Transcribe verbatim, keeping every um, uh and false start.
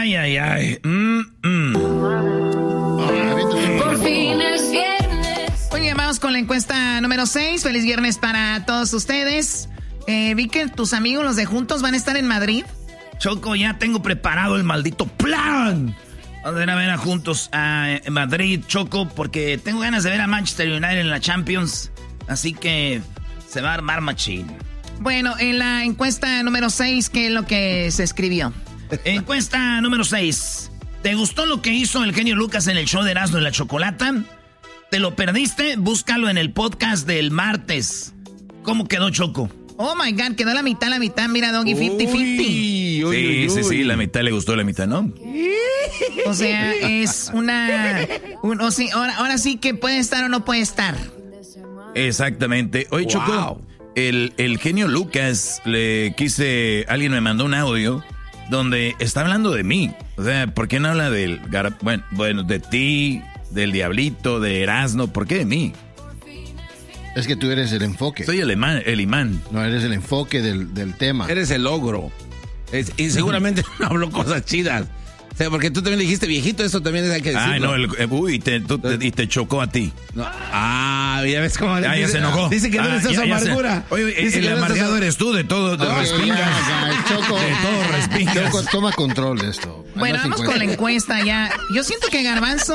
Ay, ay, ay. Mm, mm. Por fin es viernes. Oye, vamos con la encuesta número seis. Feliz viernes para todos ustedes. Eh, vi que tus amigos, los de Juntos, van a estar en Madrid. Choco, ya tengo preparado el maldito plan. Vamos a ir a ver a Juntos a Madrid, Choco, porque tengo ganas de ver a Manchester United en la Champions. Así que se va a armar machín. Bueno, en la encuesta número seis, ¿qué es lo que se escribió? Encuesta número seis. ¿Te gustó lo que hizo el genio Lucas en el show de Erasmo y la Chocolata? ¿Te lo perdiste? Búscalo en el podcast del martes. ¿Cómo quedó, Choco? Oh my God, quedó la mitad, la mitad. Mira, Doggy, cincuenta cincuenta. Sí, uy, sí, sí, la mitad le gustó, la mitad no. O sea, es una... Un, o sí, ahora, ahora sí que puede estar o no puede estar. Exactamente. Oye, wow. Choco, el, el genio Lucas, le quise... Alguien me mandó un audio donde está hablando de mí. O sea, ¿por qué no habla del... Bueno, bueno, de ti, del Diablito, de Erasmo? ¿Por qué de mí? Es que tú eres el enfoque. Soy el imán. El imán. No, eres el enfoque del, del tema. Eres el ogro. Es, y seguramente no habló cosas chidas. O sea, porque tú también dijiste viejito, eso también hay que decirlo. Ay, no, el, uy, te, tú, te, y te chocó a ti. No. Ah, ya ves cómo... Ah, dice, ya se enojó. Dice que no eres ah, esa amargura. Se, oye, dice el, el amargado eres tú, de todo, de okay, respingas. Ya, ya, Choco, de todo respingas. Choco, toma control de esto. Bueno, vamos con la encuesta ya. Yo siento que Garbanzo